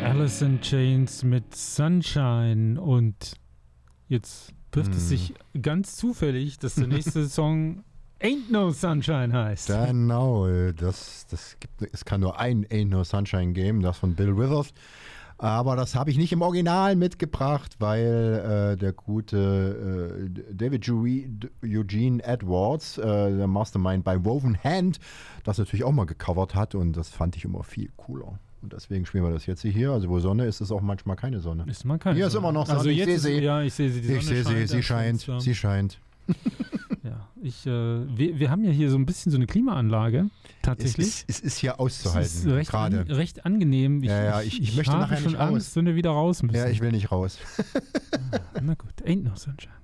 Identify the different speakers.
Speaker 1: Alice in Chains mit Sunshine. Und jetzt trifft es sich ganz zufällig, dass der nächste Song Ain't No Sunshine heißt.
Speaker 2: Genau, es kann nur ein Ain't No Sunshine geben, das von Bill Withers. Aber das habe ich nicht im Original mitgebracht, weil der gute David Eugene Edwards, der Mastermind bei Woven Hand, das natürlich auch mal gecovert hat und das fand ich immer viel cooler. Und deswegen spielen wir das jetzt hier. Also wo Sonne ist, ist auch manchmal keine Sonne.
Speaker 1: Ist mal keine
Speaker 2: Hier
Speaker 1: Sonne.
Speaker 2: ist immer noch Sonne.
Speaker 1: Also
Speaker 2: ich sehe sie.
Speaker 1: Ja, ich sehe sie. Die Sonne
Speaker 2: Sie scheint.
Speaker 1: Ja, wir haben ja hier so ein bisschen so eine Klimaanlage, tatsächlich.
Speaker 2: Es ist hier auszuhalten, gerade.
Speaker 1: Recht angenehm.
Speaker 2: Ich möchte
Speaker 1: habe
Speaker 2: nachher
Speaker 1: schon
Speaker 2: nicht raus.
Speaker 1: Angst, wenn wir wieder raus müssen.
Speaker 2: Ja, ich will nicht raus.
Speaker 1: Na gut, Ain't No Sunshine.